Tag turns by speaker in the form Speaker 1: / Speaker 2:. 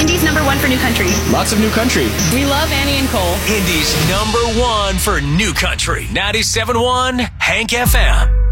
Speaker 1: Indy's #1 for new country.
Speaker 2: Lots of new country.
Speaker 3: We love Annie and Cole.
Speaker 4: Indy's #1 for new country. 97.1 Hank FM.